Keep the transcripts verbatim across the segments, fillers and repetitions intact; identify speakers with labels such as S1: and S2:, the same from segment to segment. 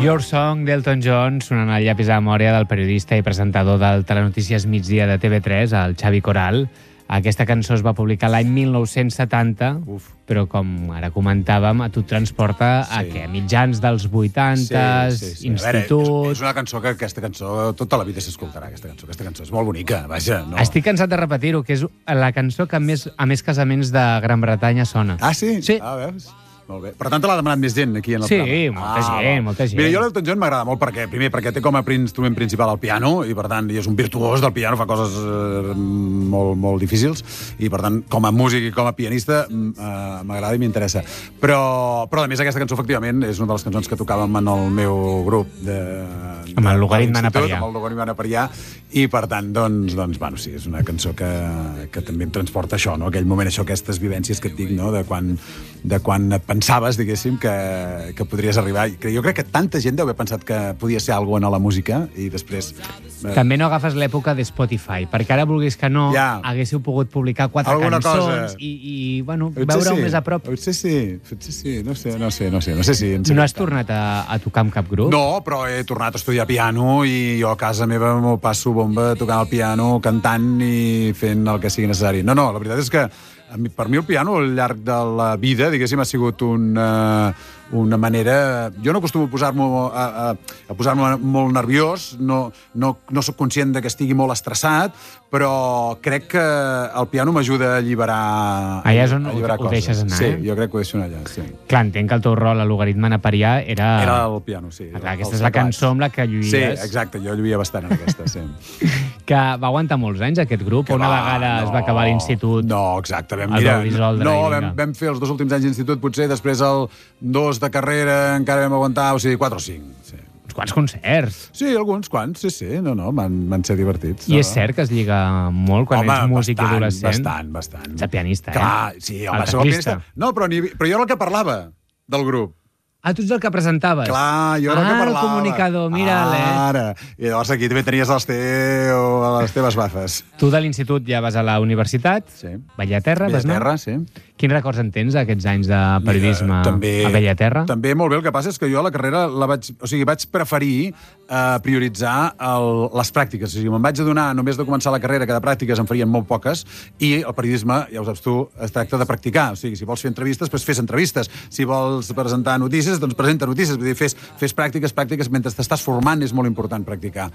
S1: Your Song d'Elton John sonant al llapis de la memòria del periodista i presentador del Telenotícies Migdia de T V tres, el Xavi Coral. Aquesta cançó es va publicar l'any mil nou-cents setanta, Uf. però com ara comentàvem, a tu et transporta sí. a què? A mitjans dels vuitanta, sí, sí, sí. institut...
S2: Veure, és una cançó que aquesta cançó tota la vida s'escoltarà, aquesta cançó. Aquesta cançó és molt bonica, vaja. No.
S1: Estic cansat de repetir-ho, que és la cançó que més, a més casaments de Gran Bretanya sona.
S2: Ah, sí?
S1: Sí.
S2: Ah, veus? Molt bé. Per tant, te l'ha demanat més gent aquí en el
S1: sí,
S2: programa.
S1: Sí, molta ah, gent, molta gent.
S2: Mira, jo l'Elton John m'agrada molt perquè, primer, perquè té com a instrument principal el piano i, per tant, és un virtuós del piano, fa coses eh, molt, molt difícils i, per tant, com a músic i com a pianista eh, m'agrada i m'interessa. Però, però, a més, aquesta cançó, efectivament, és una de les cançons que tocàvem en el meu grup de...
S1: Amb el logaritme naperià.
S2: Amb el logaritme naperià i, per tant, doncs, doncs, bueno, sí, és una cançó que, que també em transporta això, no? Aquell moment, això, aquestes vivències que et dic, no? De quan, de quan pensaves, diguéssim, que, que podries arribar. Jo crec que tanta gent deu haver pensat que podia ser alguna cosa a la música i després... Eh...
S1: També no agafes l'època de Spotify, perquè ara, vulguis que no, ja. haguéssiu pogut publicar quatre Alguna cançons cosa. i, i bueno, veure-ho sí. més a prop.
S2: Potser sí, potser sí, no sé, no sé, no sé. No, sé si
S1: no has tornat a, a tocar amb cap grup?
S2: No, però he tornat a estudiar piano i jo a casa meva m'ho passo bomba tocant el piano, cantant i fent el que sigui necessari. No, no, la veritat és que per mi el piano al llarg de la vida, diguéssim, ha sigut un, uh, una manera... Jo no acostumo a posar-me a, a, a posar-me molt nerviós, no, no, no soc conscient de que estigui molt estressat, però crec que el piano m'ajuda a alliberar
S1: Allà és on ho,
S2: ho
S1: deixes anar,
S2: sí,
S1: eh?
S2: Jo crec que ho deixo anar allà, sí.
S1: Clar, entenc que el teu rol a logaritme naperià era...
S2: Era el piano, sí.
S1: Clar, aquesta és la cançó amb la que lluïes.
S2: Sí, exacte, jo lluïa bastant en aquesta, sí.
S1: Que va aguantar molts anys, aquest grup, o una va, vegada no, es va acabar l'institut?
S2: No, exacte. Vam, mira, no, vam, vam fer els dos últims anys d'institut, potser, després el dos de carrera encara vam aguantar, o sigui, quatre o cinc, sí.
S1: Uns quants concerts.
S2: Sí, alguns quants, sí, sí, no, no, van, van ser divertits.
S1: I
S2: no?
S1: és cert que es lliga molt quan
S2: home,
S1: ets músic
S2: bastant,
S1: adolescent?
S2: bastant, bastant.
S1: Ets pianista, eh?
S2: Clar, sí, home, sóc pianista. No, però, ni, però jo era el que parlava del grup.
S1: Ah, tu ets el que presentaves?
S2: Clar, jo era el
S1: ah,
S2: que parlava.
S1: Ah, el comunicador, mira-le.
S2: Ara. I llavors aquí també tenies els teu, les teves bafes.
S1: Tu de l'institut ja vas a la universitat?
S2: Sí.
S1: Bellaterra, vas anar?
S2: Bellaterra, sí.
S1: Quins records en tens d'aquests anys de periodisme Mira, també, a Bellaterra?
S2: També molt bé. El que passa és que jo la carrera la vaig... O sigui, vaig preferir eh, prioritzar el, les pràctiques. O sigui, me'n vaig adonar només de començar la carrera que de pràctiques en farien molt poques i el periodisme, ja ho saps tu, es tracta de practicar. O sigui, si vols fer entrevistes, doncs fes entrevistes. Si vols presentar notícies, doncs presenta notícies. Vull dir, fes, fes pràctiques, pràctiques. Mentre t'estàs formant és molt important practicar.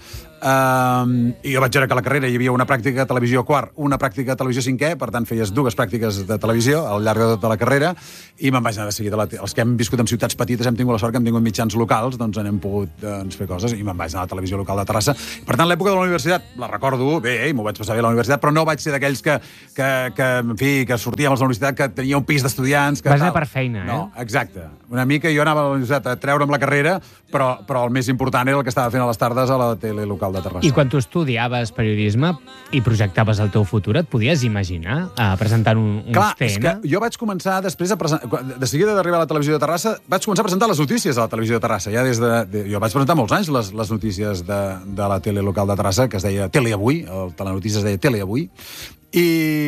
S2: Um, I jo vaig veure que a la carrera hi havia una pràctica de televisió quart, una pràctica de televisió cinquè, per tant feies dues pràctiques de televisió al llarg de tota la carrera, i me'n vaig anar de seguida. Els que hem viscut en ciutats petites hem tingut la sort que hem tingut mitjans locals, doncs hem pogut doncs, fer coses, i me'n vaig anar a la televisió local de Terrassa. Per tant, l'època de la universitat la recordo bé, i m'ho vaig passar bé a la universitat, però no vaig ser d'aquells que, que, que, en fi, que sortíem a la universitat, que tenia un pis d'estudiants... Que
S1: vas anar per feina, eh?
S2: No, exacte. Una mica jo anava a la universitat a treure'm la carrera, però, però el més important era el que estava fent a les tardes a la tele local de Terrassa.
S1: I quan tu estudiaves periodisme i projectaves el teu futur, et podies imaginar a presentar un, un
S2: Clar,
S1: T N?
S2: És que jo vaig començar després a presentar... De seguida d'arribar a la televisió de Terrassa, vaig començar a presentar les notícies a la televisió de Terrassa. Ja des de, de, jo vaig presentar molts anys les, les notícies de, de la tele local de Terrassa, que es deia Tele Avui, el telenotícies es deia Tele Avui, i,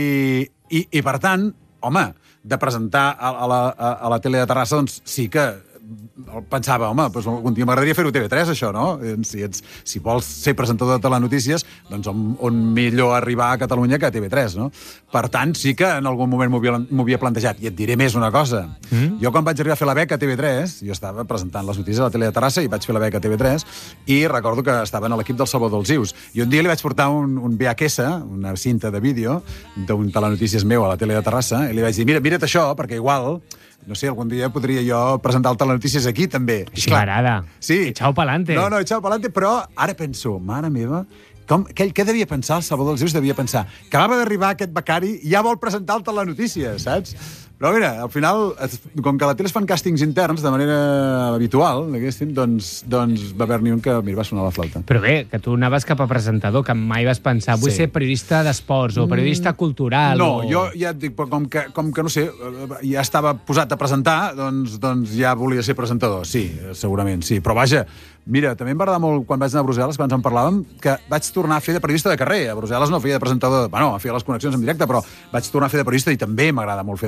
S2: i, i per tant, home, de presentar a, a, la, a, a la tele de Terrassa, doncs sí que pensava, home, doncs algun dia m'agradaria fer-ho a T V tres, això, no? Si, ets, si vols ser presentador de telenotícies, doncs on, on millor arribar a Catalunya que a T V tres, no? Per tant, sí que en algun moment m'ho havia plantejat. I et diré més una cosa. Mm? Jo, quan vaig arribar a fer la beca a T V tres, jo estava presentant les notícies a la tele de Terrassa i vaig fer la beca a T V tres, i recordo que estava en l'equip del Salvador dels Ius. I un dia li vaig portar un, un V H S, una cinta de vídeo, d'un telenotícies meu a la tele de Terrassa, i li vaig dir, mira, mira't això, perquè igual... No sé, algun dia podria jo presentar el telenotícies aquí, també.
S1: Així m'agrada.
S2: Sí.
S1: Echao pa'lante.
S2: No, no, echao pa'lante, però ara penso, mare meva, com, què, què devia pensar el Salvador dels Ius? Devia pensar que acaba d'arribar aquest becari i ja vol presentar el telenotícies, saps? Però mira, al final, com que a la tele es fan càstings interns de manera habitual, doncs, doncs va haver-n'hi un que, mira, va sonar la flauta.
S1: Però bé, que tu anaves cap a presentador, que mai vas pensar, vull sí. ser periodista d'esports o periodista cultural.
S2: No,
S1: o...
S2: jo ja et dic, com que, com que no sé, ja estava posat a presentar, doncs, doncs ja volia ser presentador, sí, segurament, sí. Però vaja, mira, també em va agradar molt quan vaig anar a Brussel·les, quan en parlàvem, que vaig tornar a fer de periodista de carrer. A Brussel·les no feia de presentador, bueno, feia les connexions en directe, però vaig tornar a fer de periodista i també m'agrada molt fer de periodista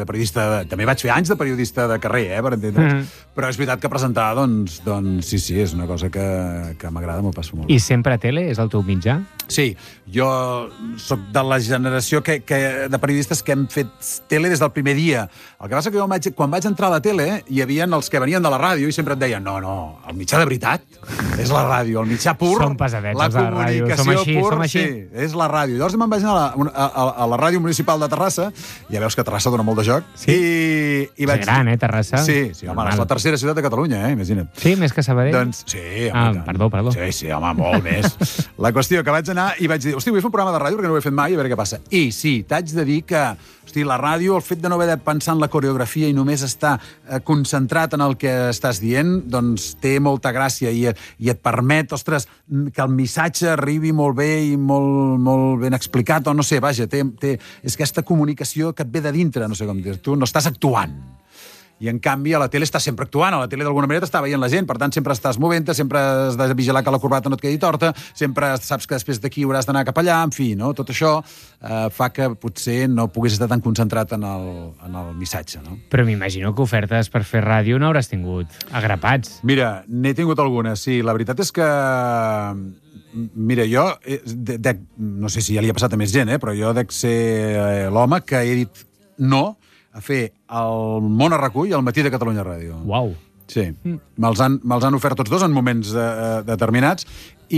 S2: periodista... També vaig fer anys de periodista de carrer, eh, per entendre'ns. Mm -hmm. Però és veritat que presentar, doncs, doncs sí, sí, és una cosa que, que m'agrada, m'ho passo molt.
S1: I sempre a tele? És el teu mitjà?
S2: Sí, jo sóc de la generació que, que, de periodistes que hem fet tele des del primer dia. El que passa que jo vaig, quan vaig entrar a la tele hi havia els que venien de la ràdio i sempre et deien no, no, el mitjà de veritat és la ràdio, el mitjà pur,
S1: som pesadets,
S2: la comunicació
S1: som així,
S2: pur,
S1: som així.
S2: Sí, és la ràdio. Llavors me'n vaig anar a la, a, a, a la ràdio municipal de Terrassa, ja veus que Terrassa dona molt de joc,
S1: sí.
S2: i, i vaig...
S1: És gran, eh, Terrassa?
S2: Sí, sí, home, és la tercera ciutat de Catalunya, eh, imagina't.
S1: Sí, més que Sabadell?
S2: Doncs, sí,
S1: home, ah, perdó, perdó.
S2: Sí, sí, home, molt més. La qüestió que vaig anar i vaig dir, hosti, vull fer un programa de ràdio perquè no ho he fet mai, a veure què passa. I sí, t'haig de dir que, hosti, la ràdio, el fet de no haver de pensar en la coreografia i només estar eh, concentrat en el que estàs dient, doncs té molta gràcia i, i et permet, ostres, que el missatge arribi molt bé i molt, molt ben explicat, o no sé, vaja, té, té, és aquesta comunicació que et ve de dintre, no sé com dir, tu no estàs actuant. I, en canvi, a la tele estàs sempre actuant. A la tele, d'alguna manera, t'està veient la gent. Per tant, sempre estàs movent-te, sempre has de vigilar que la corbata no et quedi torta, sempre saps que després d'aquí hauràs d'anar cap allà, en fi, no? Tot això eh, fa que potser no puguis estar tan concentrat en el, en el missatge, no?
S1: Però m'imagino que ofertes per fer ràdio no hauràs tingut agrapats.
S2: Mira, n'he tingut algunes, sí. La veritat és que... Mira, jo... De, de, no sé si ja li ha passat a més gent, eh? Però jo dec ser l'home que he dit no a fer el Món a RAC u i el Matí de Catalunya Ràdio.
S1: Uau.
S2: Sí. Mm. Me'ls han, me'ls han ofert tots dos en moments eh, determinats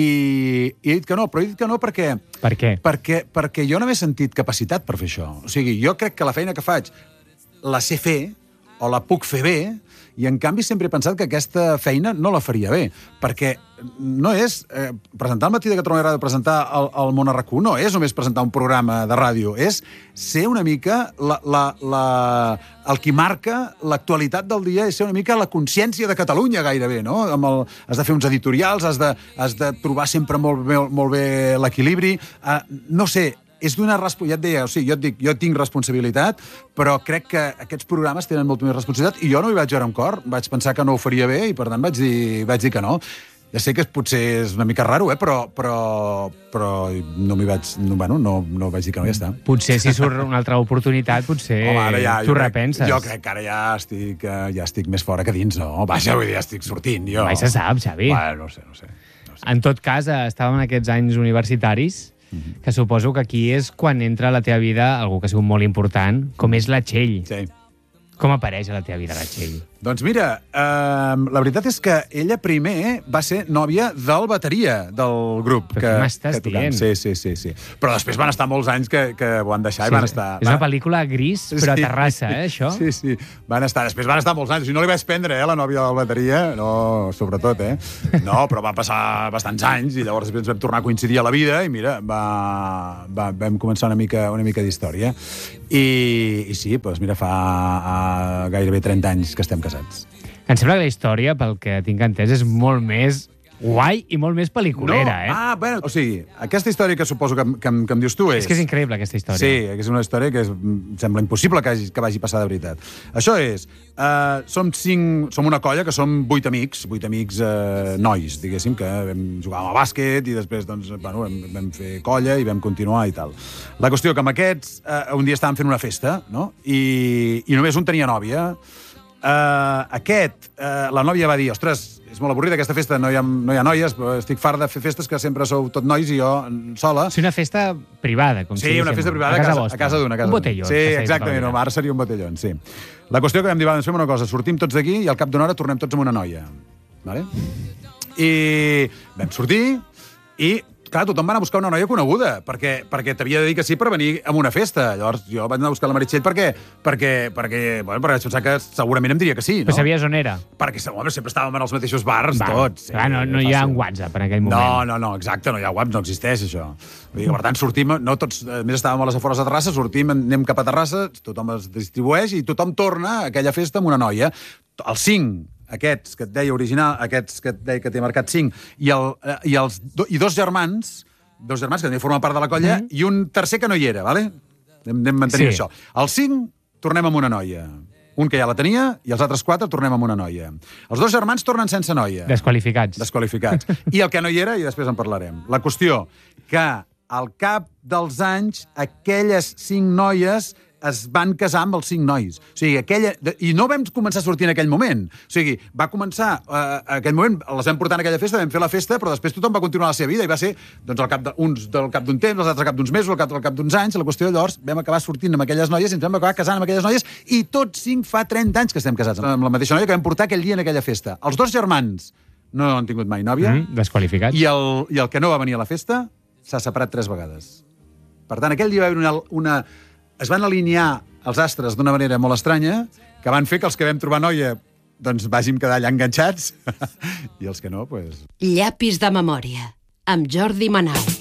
S2: i, i he dit que no, però he dit que no perquè...
S1: Per què?
S2: Perquè, perquè jo no m'he sentit capacitat per fer això. O sigui, jo crec que la feina que faig la sé fer o la puc fer bé, i en canvi sempre he pensat que aquesta feina no la faria bé, perquè no és eh, presentar el Matí de Catalunya Ràdio, presentar el, el Món a RAC u, no és només presentar un programa de ràdio, és ser una mica la, la, la, el que marca l'actualitat del dia, és ser una mica la consciència de Catalunya gairebé, no? Amb el, has de fer uns editorials, has de, has de trobar sempre molt bé, molt bé l'equilibri, uh, no sé, és d'una responsabilitat, ja et deia, o sigui, jo et dic, jo tinc responsabilitat, però crec que aquests programes tenen molta més responsabilitat i jo no hi vaig veure amb cor, vaig pensar que no ho faria bé i per tant vaig dir, vaig dir que no. Ja sé que potser és una mica raro, eh? però, però, però no m'hi vaig... No, bueno, no, no vaig dir que no, ja està.
S1: Potser si surt una altra oportunitat, potser Home, ja, tu repenses.
S2: Jo crec que ara ja estic, ja estic més fora que dins, no? Vaja, vull dir, ja estic sortint, jo.
S1: Mai se sap, Xavi.
S2: Bueno, no sé, no sé. No sé.
S1: En tot cas, estàvem en aquests anys universitaris, mm-hmm. que suposo que aquí és quan entra a la teva vida algú que ha sigut molt important, com és la Txell.
S2: Sí.
S1: Com apareix a la teva vida la Txell?
S2: Doncs mira, eh, la veritat és que ella primer va ser nòvia del bateria del grup.
S1: Però
S2: que,
S1: què m'estàs dient?
S2: Sí, sí, sí, sí. Però després van estar molts anys que, que ho han deixat
S1: sí,
S2: i van estar...
S1: És una pel·lícula gris, però a Terrassa, eh, això?
S2: Sí, sí, van estar, després van estar molts anys. I no li vaig prendre, eh, la nòvia del bateria, no, sobretot, eh? No, però van passar bastants anys i llavors després ens vam tornar a coincidir a la vida i mira, va, va, vam començar una mica, una mica d'història. I, i sí, doncs mira, fa uh, gairebé trenta anys que estem casats.
S1: Em sembla que la història, pel que tinc entès, és molt més guai i molt més pel·liculera,
S2: no.
S1: eh?
S2: Ah, bueno, o sigui, aquesta història que suposo que, que, que em dius tu és...
S1: És que és increïble, aquesta història.
S2: Sí, és una història que és, sembla impossible que, hagi, que vagi passar de veritat. Això és, uh, som, cinc, som una colla que som vuit amics, vuit amics uh, nois, diguéssim, que vam jugar a bàsquet i després doncs, bueno, vam, vam fer colla i vam continuar i tal. La qüestió que amb aquests uh, un dia estàvem fent una festa, no? I, i només un tenia nòvia. Uh, aquest, uh, la nòvia va dir, ostres, és molt avorrida aquesta festa, no hi ha, no hi ha noies, però estic fart de fer festes que sempre sou tot nois i jo sola.
S1: Sí, una festa privada, com
S2: sí,
S1: si
S2: una festa privada
S1: a casa,
S2: a casa d'una.
S1: Un botellón.
S2: Sí, exactament, no, ara seria un botellón, sí. La qüestió que vam dir, va, doncs fem una cosa, sortim tots d'aquí i al cap d'una hora tornem tots amb una noia. Vale? I vam sortir i... Clar, tothom va anar a buscar una noia coneguda, perquè, perquè t'havia de dir que sí per venir a una festa. Llavors jo vaig anar a buscar la Meritxell perquè, perquè, perquè, bueno, perquè vaig pensar que segurament em diria que sí, no?
S1: Però sabies on era?
S2: Perquè home, sempre estàvem en els mateixos bars,
S1: Va,
S2: tots. Sí,
S1: clar, no, no hi ha un WhatsApp en aquell moment.
S2: No, no, no, exacte, no hi ha WhatsApp, no existeix això. Vull dir que, per tant, sortim, no tots, a més estàvem a les afores de Terrassa, sortim, anem cap a Terrassa, tothom es distribueix i tothom torna a aquella festa amb una noia. Els cinc, aquests que et deia original, aquests que et deia que t'he marcat cinc, i, el, i, els, i dos germans, dos germans que també formen part de la colla, mm. i un tercer que no hi era, vale? Anem, anem mantenint sí. això. Els cinc tornem amb una noia. Un que ja la tenia, i els altres quatre tornem amb una noia. Els dos germans tornen sense noia.
S1: Desqualificats.
S2: Desqualificats. I el que no hi era, i després en parlarem. La qüestió, que al cap dels anys, aquelles cinc noies es van casar amb els cinc nois. O sigui, aquella... I no vam començar a sortir en aquell moment. O sigui, va començar... Uh, aquell moment les vam portar en aquella festa, vam fer la festa, però després tothom va continuar la seva vida i va ser, doncs, al cap de, uns del cap d'un temps, els altres al cap d'uns mesos, al cap, al cap d'uns anys. La qüestió, llavors, vam acabar sortint amb aquelles noies i ens vam acabar casant amb aquelles noies i tots cinc fa trenta anys que estem casats amb la mateixa noia que vam portar aquell dia en aquella festa. Els dos germans no han tingut mai nòvia.
S1: Mm, desqualificats.
S2: I el, I el que no va venir a la festa s'ha separat tres vegades. Per tant, aquell dia va haver una... una es van alinear els astres d'una manera molt estranya, que van fer que els que vam trobar noia doncs vàgim quedar allà enganxats, i els que no, doncs... Pues...
S3: Llapis de memòria, amb Jordi Manau.